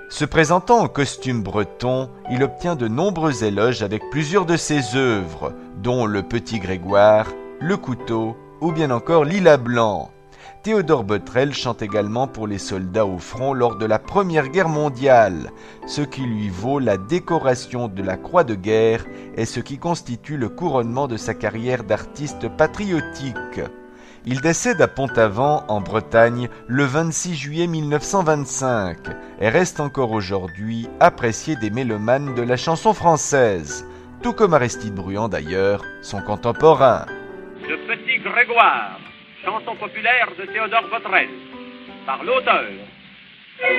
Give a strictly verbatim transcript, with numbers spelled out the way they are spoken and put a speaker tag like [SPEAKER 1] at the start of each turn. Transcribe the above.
[SPEAKER 1] Se présentant en costume breton, il obtient de nombreux éloges avec plusieurs de ses œuvres, dont Le Petit Grégoire, Le Couteau ou bien encore Lilas blanc. Théodore Botrel chante également pour les soldats au front lors de la Première Guerre mondiale, ce qui lui vaut la décoration de la Croix de guerre et ce qui constitue le couronnement de sa carrière d'artiste patriotique. Il décède à Pont-Aven, en Bretagne, le vingt-six juillet mille neuf cent vingt-cinq et reste encore aujourd'hui apprécié des mélomanes de la chanson française, tout comme Aristide Bruant d'ailleurs, son contemporain.
[SPEAKER 2] Le Petit Grégoire, chanson populaire de Théodore Botrel, par l'auteur